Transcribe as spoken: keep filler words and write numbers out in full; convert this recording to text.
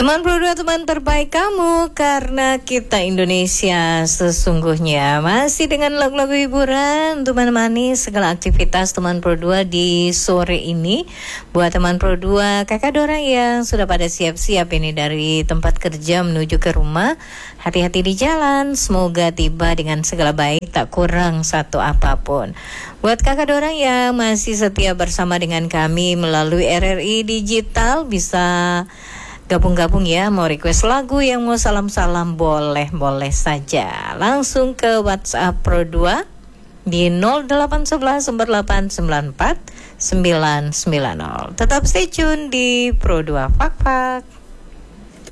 Teman Pro dua, teman terbaik kamu, karena kita Indonesia sesungguhnya. Masih dengan lagu-lagu hiburan untuk menemani segala aktivitas teman Pro dua di sore ini. Buat teman Pro dua, kakak Dora yang sudah pada siap-siap ini dari tempat kerja menuju ke rumah, hati-hati di jalan, semoga tiba dengan segala baik, tak kurang satu apapun. Buat kakak Dora yang masih setia bersama dengan kami melalui R R I Digital, bisa gabung-gabung ya, mau request lagu, yang mau salam-salam boleh-boleh saja. Langsung ke WhatsApp Pro dua di nol delapan satu satu empat delapan sembilan empat sembilan sembilan nol. Tetap stay tune di Pro dua Fak Fak.